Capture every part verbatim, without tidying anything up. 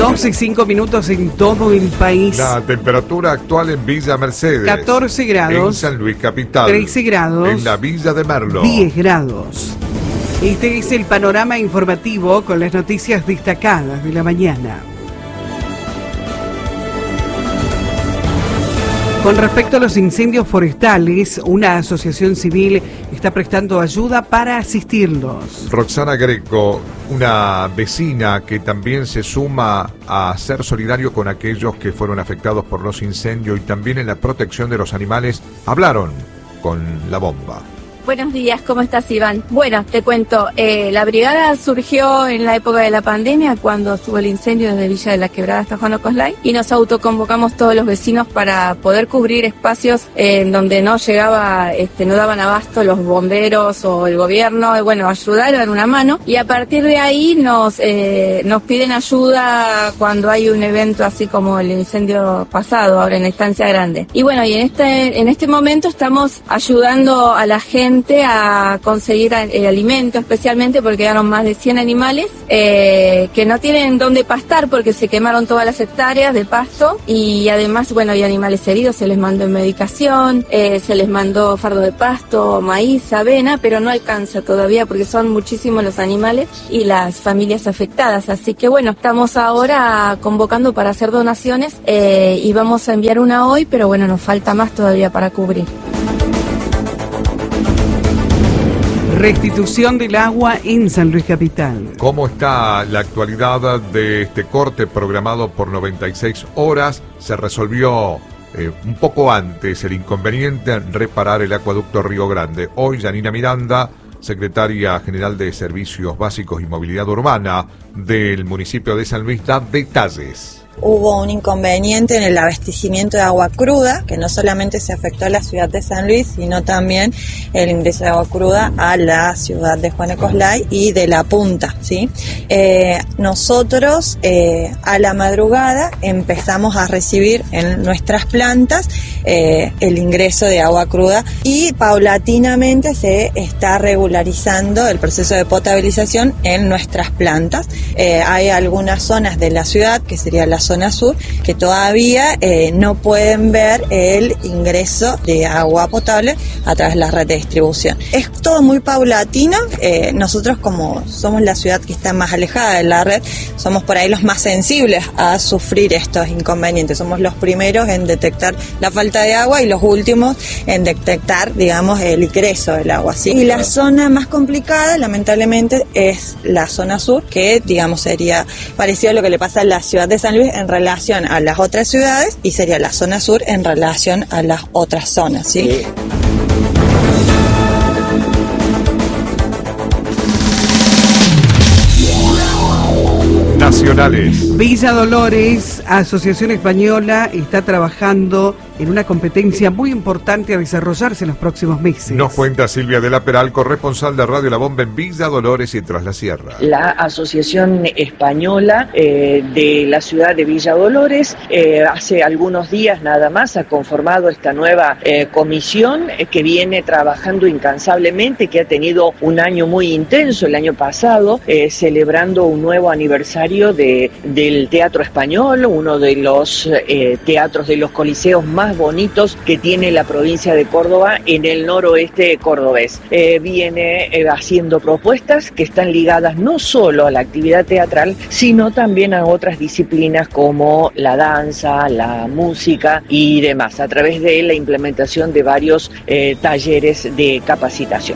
doce y cinco minutos en todo el país. La temperatura actual en Villa Mercedes. catorce grados. En San Luis Capital. trece grados. En la Villa de Merlo. diez grados. Este es el panorama informativo con las noticias destacadas de la mañana. Con respecto a los incendios forestales, una asociación civil está prestando ayuda para asistirlos. Roxana Greco, una vecina que también se suma a ser solidario con aquellos que fueron afectados por los incendios y también en la protección de los animales, hablaron con La Bomba. Buenos días, ¿cómo estás, Iván? Bueno, te cuento, eh, la brigada surgió en la época de la pandemia, cuando estuvo el incendio desde Villa de la Quebrada hasta Juan Ocoslay, y nos autoconvocamos todos los vecinos para poder cubrir espacios eh, en donde no llegaba, este, no daban abasto los bomberos o el gobierno, y bueno, ayudar, dar una mano, y a partir de ahí nos, eh, nos piden ayuda cuando hay un evento así como el incendio pasado, ahora en la Estancia Grande. Y bueno, y en este, en este momento estamos ayudando a la gente a conseguir el alimento, especialmente porque quedaron más de cien animales eh, que no tienen dónde pastar porque se quemaron todas las hectáreas de pasto, y además, bueno, hay animales heridos, se les mandó en medicación, eh, se les mandó fardo de pasto, maíz, avena, pero no alcanza todavía porque son muchísimos los animales y las familias afectadas, así que bueno, estamos ahora convocando para hacer donaciones eh, y vamos a enviar una hoy, pero bueno, nos falta más todavía para cubrir. Restitución del agua en San Luis Capital. ¿Cómo está la actualidad de este corte programado por noventa y seis horas? Se resolvió eh, un poco antes el inconveniente en reparar el acueducto Río Grande. Hoy Yanina Miranda, secretaria general de Servicios Básicos y Movilidad Urbana del municipio de San Luis, da detalles. Hubo un inconveniente en el abastecimiento de agua cruda, que no solamente se afectó a la ciudad de San Luis, sino también el ingreso de agua cruda a la ciudad de Juan Ocoslay y de La Punta, ¿sí? Eh, nosotros eh, a la madrugada empezamos a recibir en nuestras plantas eh, el ingreso de agua cruda y paulatinamente se está regularizando el proceso de potabilización en nuestras plantas. Eh, hay algunas zonas de la ciudad, que sería la zona sur, que todavía eh, no pueden ver el ingreso de agua potable a través de la red de distribución. Es todo muy paulatino. Eh, nosotros, como somos la ciudad que está más alejada de la red, somos por ahí los más sensibles a sufrir estos inconvenientes. Somos los primeros en detectar la falta de agua y los últimos en detectar, digamos, el ingreso del agua, ¿sí? Y la zona más complicada, lamentablemente, es la zona sur, que, digamos, sería parecido a lo que le pasa a la ciudad de San Luis en relación a las otras ciudades, y sería la zona sur en relación a las otras zonas, ¿sí? Sí. Nacionales. Villa Dolores, Asociación Española, está trabajando en una competencia muy importante a desarrollarse en los próximos meses. Nos cuenta Silvia de la Peral, corresponsal de Radio La Bomba en Villa Dolores y Tras la Sierra. La Asociación Española eh, de la ciudad de Villa Dolores eh, hace algunos días nada más ha conformado esta nueva eh, comisión eh, que viene trabajando incansablemente, que ha tenido un año muy intenso el año pasado, eh, celebrando un nuevo aniversario de, del Teatro Español, uno de los eh, teatros de los coliseos más bonitos que tiene la provincia de Córdoba en el noroeste cordobés. Eh, viene eh, haciendo propuestas que están ligadas no solo a la actividad teatral, sino también a otras disciplinas como la danza, la música y demás, a través de la implementación de varios eh, talleres de capacitación.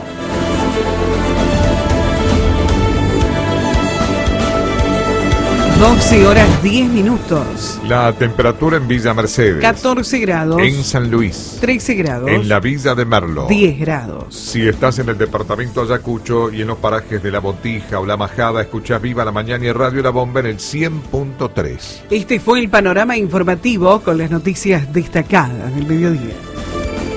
doce horas diez minutos. La temperatura en Villa Mercedes. catorce grados. En San Luis. trece grados. En la Villa de Merlo. diez grados. Si estás en el departamento Ayacucho y en los parajes de La Botija o La Majada, escuchás Viva la Mañana y Radio La Bomba en el cien punto tres. Este fue el panorama informativo con las noticias destacadas del mediodía.